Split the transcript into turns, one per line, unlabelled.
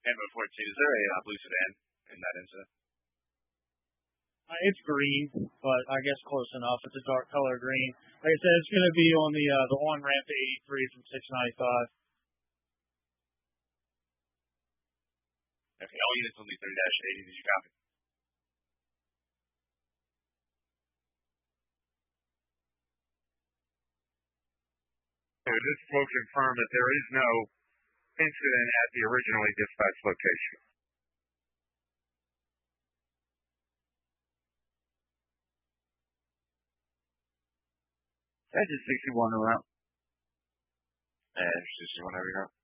Rainbow 14. Is there a blue sedan in that incident?
It's green, but I guess close enough. It's a dark color green. Like I said, it's going to be on the on-ramp to 83 from 695.
Okay, all units on the 30-80, did you copy?
This will confirm that there is no incident at the originally dispatched location.
That's just 61 around.
Yeah, 61 over here.